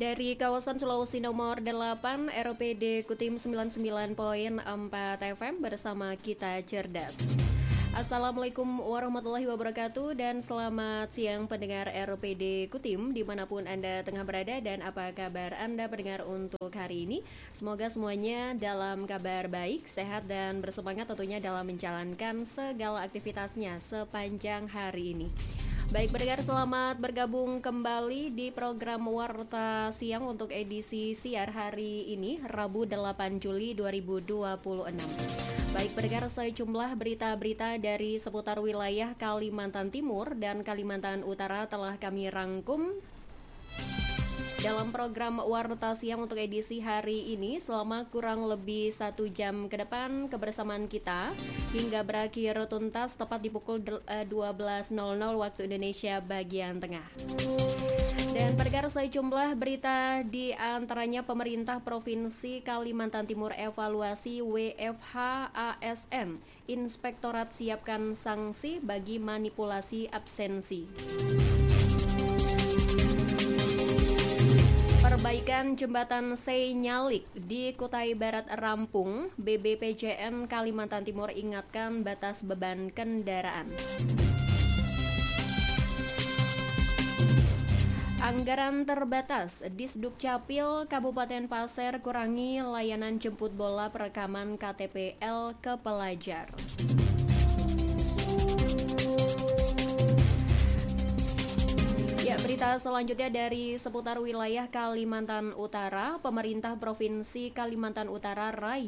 Dari kawasan Sulawesi nomor 8, RPD Kutim 99.4 FM bersama kita cerdas. Assalamualaikum warahmatullahi wabarakatuh dan selamat siang pendengar RPD Kutim dimanapun Anda tengah berada, dan apa kabar Anda pendengar untuk hari ini? Semoga semuanya dalam kabar baik, sehat dan bersemangat tentunya dalam menjalankan segala aktivitasnya sepanjang hari ini. Baik pendengar, selamat bergabung kembali di program Warta Siang untuk edisi siar hari ini, Rabu 8 Juli 2026. Baik pendengar, sejumlah berita-berita dari seputar wilayah Kalimantan Timur dan Kalimantan Utara telah kami rangkum dalam program Warta Siang untuk edisi hari ini. Selama kurang lebih 1 jam ke depan kebersamaan kita hingga berakhir tuntas tepat di pukul 12.00 waktu Indonesia bagian tengah. Dan pendengar, sejumlah berita di antaranya pemerintah Provinsi Kalimantan Timur evaluasi WFH ASN, Inspektorat siapkan sanksi bagi manipulasi absensi. Perbaikan jembatan Seinyalik di Kutai Barat rampung, BBPJN Kalimantan Timur ingatkan batas beban kendaraan. Anggaran terbatas, Disduk Capil Kabupaten Pasir kurangi layanan jemput bola perekaman KTPL ke pelajar. Ya, berita selanjutnya dari seputar wilayah Kalimantan Utara, pemerintah Provinsi Kalimantan Utara